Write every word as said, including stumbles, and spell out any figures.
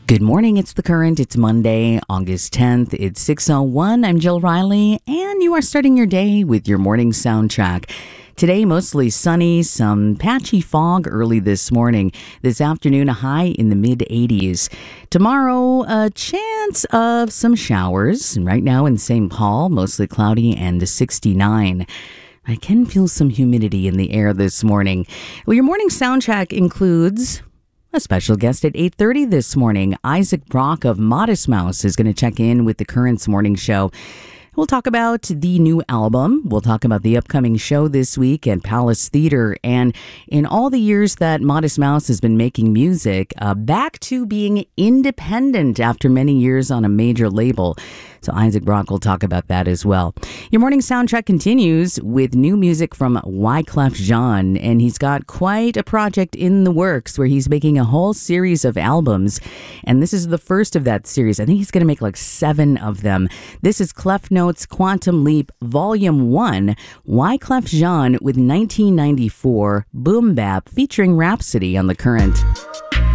Good morning, it's The Current. It's Monday, August tenth. It's six oh one. I'm Jill Riley, and you are starting your day with your morning soundtrack. Today, mostly sunny, some patchy fog early this morning. This afternoon, a high in the mid eighties. Tomorrow, a chance of some showers. And right now in Saint Paul, mostly cloudy and sixty-nine. I can feel some humidity in the air this morning. Well, your morning soundtrack includes a special guest at eight thirty this morning. Isaac Brock of Modest Mouse is going to check in with the Current's morning show. We'll talk about the new album. We'll talk about the upcoming show this week at Palace Theater. And in all the years that Modest Mouse has been making music, uh, back to being independent after many years on a major label. So Isaac Brock will talk about that as well. Your morning soundtrack continues with new music from Wyclef Jean, and he's got quite a project in the works where he's making a whole series of albums, and this is the first of that series. I think he's going to make like seven of them. This is Clef Notes Quantum Leap Volume one, Wyclef Jean with nineteen ninety-four Boom Bap featuring Rhapsody on The Current.